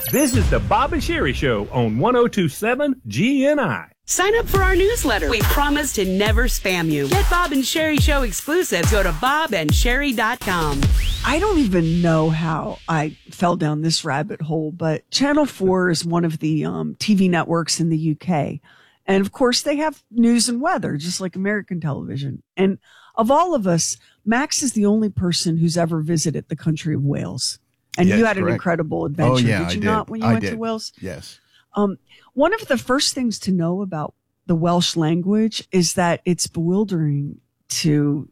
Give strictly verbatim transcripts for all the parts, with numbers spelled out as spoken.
This is the Bob and Sherry Show on one oh two point seven G N I. Sign up for our newsletter. We promise to never spam you. Get Bob and Sherry Show exclusives. Go to bob and sherry dot com. I don't even know how I fell down this rabbit hole, but Channel four is one of the um, T V networks in the U K. And of course, they have news and weather, just like American television. And of all of us, Max is the only person who's ever visited the country of Wales. And yes, you had correct. an incredible adventure, oh, yeah, did you I not, did. when you I went did. to Wales? Yes. Um, one of the first things to know about the Welsh language is that it's bewildering to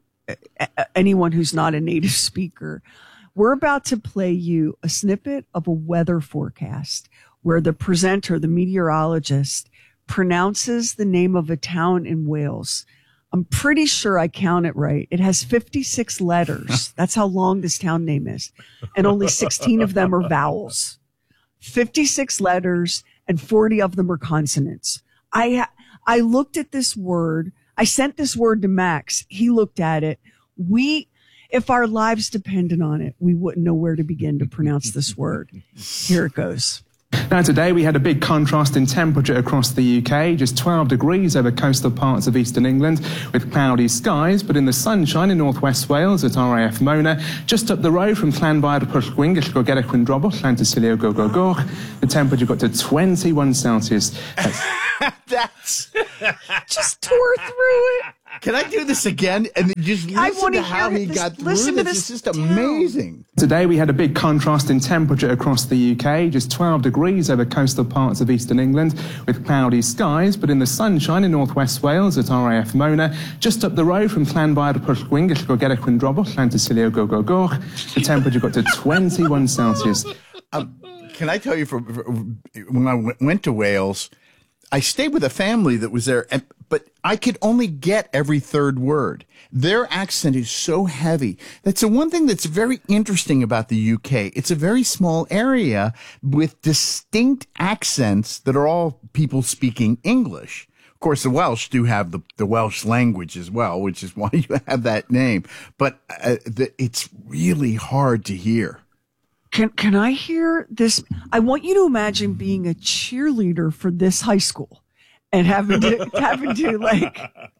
anyone who's not a native speaker. We're about to play you a snippet of a weather forecast where the presenter, the meteorologist, pronounces the name of a town in Wales. I'm pretty sure I count it right. It has fifty-six letters. That's how long this town name is. And only sixteen of them are vowels. fifty-six letters and forty of them are consonants. I, I looked at this word. I sent this word to Max. He looked at it. We, if our lives depended on it, we wouldn't know where to begin to pronounce this word. Here it goes. Now today we had a big contrast in temperature across the U K, just twelve degrees over coastal parts of eastern England with cloudy skies, but in the sunshine in northwest Wales at R A F Mona, just up the road from Llanfair to Pwllgwyngyll, Gorgeric Windrobwll, Llantysilio, Gogogoch, the temperature got to twenty-one Celsius. That's, That's Just tore through it. Can I do this again? And just I listen wanna to how hear he this- got through listen to this. this It's just town. amazing. Today we had a big contrast in temperature across the U K, just twelve degrees over coastal parts of eastern England with cloudy skies, but in the sunshine in northwest Wales at R A F Mona, just up the road from Llanfair to Pwllgwyngyll, Gorgeric Windrobwll, Llantysilio, Gogogoch, the temperature got to twenty-one Celsius. Um, can I tell you, for, for, when I w- went to Wales, I stayed with a family that was there, and, but I could only get every third word. Their accent is so heavy. That's the one thing that's very interesting about the U K. It's a very small area with distinct accents that are all people speaking English. Of course, the Welsh do have the, the Welsh language as well, which is why you have that name. But uh, the, it's really hard to hear. Can can I hear this? I want you to imagine being a cheerleader for this high school and having to having to like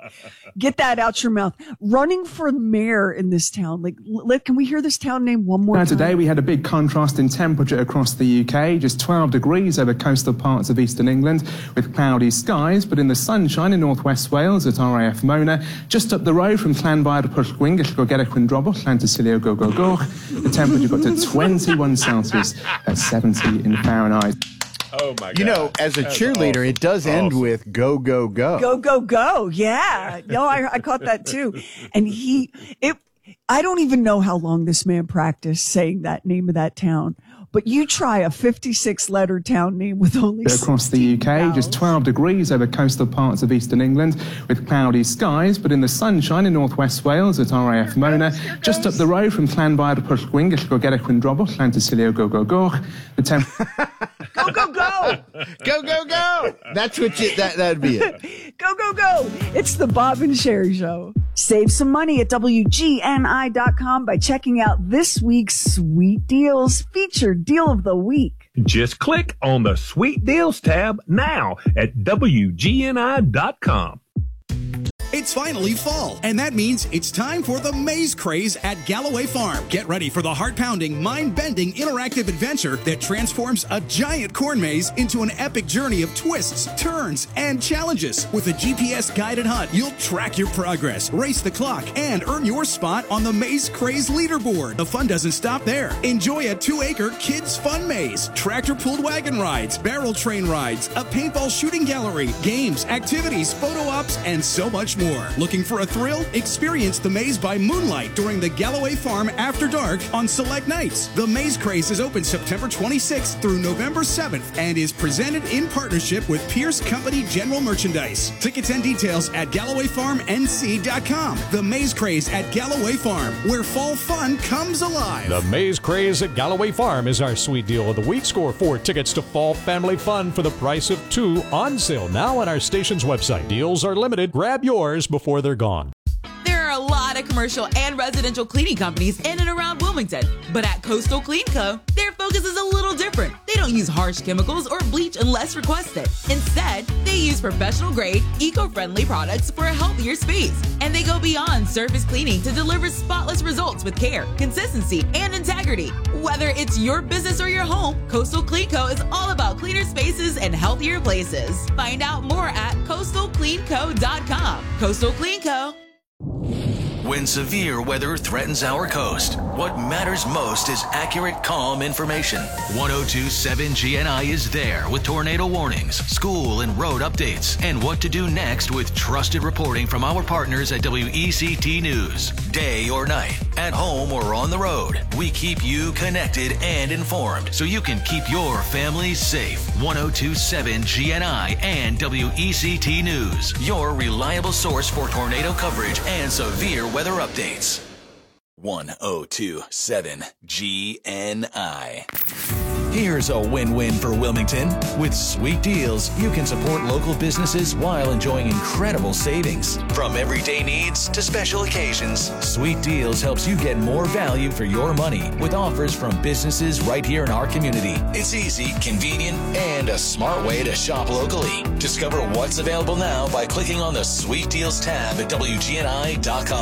get that out your mouth. Running for mayor in this town. Like, let, can we hear this town name one more Now time? today we had a big contrast in temperature across the U K, just twelve degrees over coastal parts of eastern England with cloudy skies, but in the sunshine in northwest Wales at R A F Mona, just up the road from Llanfair to Pwllgwyngyll, Gorgeric Windrobwll, Llantysilio, Gogogoch, the temperature got to twenty-one Celsius, that's seventy in Fahrenheit. Oh, my God. You know, as a That's cheerleader, awesome. it does end Awesome. with go, go, go. Go, go, go. Yeah. No, I, I caught that too. And he, it, I don't even know how long this man practiced saying that name of that town, but you try a fifty-six letter town name with only Across the U K, sixteen just vowels. twelve degrees over coastal parts of eastern England with cloudy skies, but in the sunshine in northwest Wales at R A F Mona, just up the road from Llanfair to Pwllgwyngyll, Gorgeric Windrobwll, Llantysilio, Gogogoch, the temp- Go, go, go. Go, go, go. That's what you, that, that'd be it. Go, go, go. It's the Bob and Sherry Show. Save some money at W G N I dot com by checking out this week's Sweet Deals featured deal of the week. Just click on the Sweet Deals tab now at W G N I dot com. It's finally fall, and that means it's time for the Maze Craze at Galloway Farm. Get ready for the heart-pounding, mind-bending, interactive adventure that transforms a giant corn maze into an epic journey of twists, turns, and challenges. With a G P S-guided hunt, you'll track your progress, race the clock, and earn your spot on the Maze Craze leaderboard. The fun doesn't stop there. Enjoy a two-acre kids' fun maze, tractor-pulled wagon rides, barrel train rides, a paintball shooting gallery, games, activities, photo ops, and so much more. Looking for a thrill? Experience the maze by moonlight during the Galloway Farm After Dark on select nights. The Maze Craze is open September twenty-sixth through November seventh and is presented in partnership with Pierce Company General Merchandise. Tickets and details at Galloway Farm N C dot com. The Maze Craze at Galloway Farm, where fall fun comes alive. The Maze Craze at Galloway Farm is our sweet deal of the week. Score four tickets to fall family fun for the price of two, on sale now on our station's website. Deals are limited. Grab yours before they're gone. There are a lot of commercial and residential cleaning companies in and around Wilmington, but at Coastal Clean Co., they're focus is a little different. They don't use harsh chemicals or bleach unless requested. Instead, they use professional-grade, eco-friendly products for a healthier space. And they go beyond surface cleaning to deliver spotless results with care, consistency, and integrity. Whether it's your business or your home, Coastal Clean Co. is all about cleaner spaces and healthier places. Find out more at coastal clean co dot com. Coastal Clean Co. When severe weather threatens our coast, what matters most is accurate, calm information. one oh two point seven G N I is there with tornado warnings, school and road updates, and what to do next with trusted reporting from our partners at W E C T News. Day or night, at home or on the road, we keep you connected and informed so you can keep your family safe. one oh two point seven G N I and W E C T News, your reliable source for tornado coverage and severe weather updates. one oh two point seven G N I. Here's a win-win for Wilmington. With sweet deals, you can support local businesses while enjoying incredible savings. From everyday needs to special occasions, Sweet Deals helps you get more value for your money with offers from businesses right here in our community. It's easy, convenient, and a smart way to shop locally. Discover what's available now by clicking on the Sweet Deals tab at W G N I dot com.